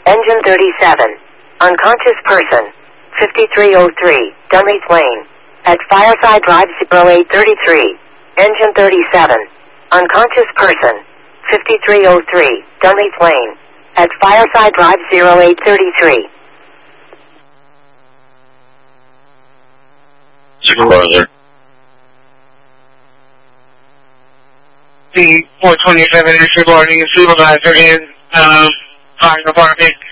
Engine 37. Unconscious person. 5303, Dunleith Lane. At Fireside Drive 0833. Engine 37. Unconscious person. 5303, Dunleith Lane. At Fireside Drive 0833. Supervisor. The 427 is regarding a supervisor in fire department.